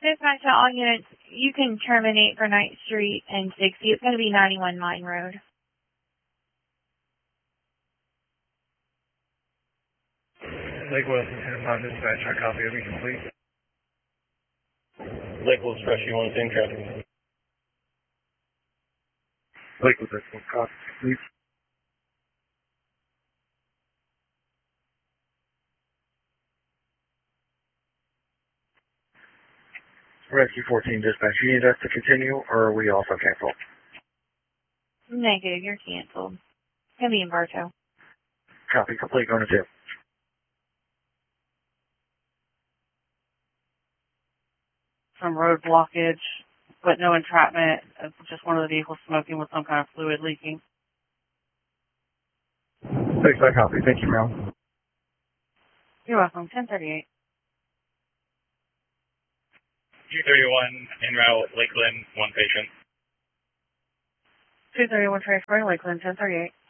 Dispatch to all units, you can terminate for Ninth Street and 60. It's going to be 91 Mine Road. Lake Wilson, 10-5 dispatch, our copy will be complete. Lakewood Express, you want to send traffic? Lakewood Express, copy complete. Rescue 14 dispatch, you need us to continue or are we also cancel? Negative, you're canceled. It's going to be in Bartow. Copy complete, going to 2. Some road blockage, but no entrapment. Just one of the vehicles smoking with some kind of fluid leaking. Thanks, I copy. Thank you, ma'am. You're welcome. 1038. 231 en route, Lakeland, one patient. 231 transferring Lakeland, 1038.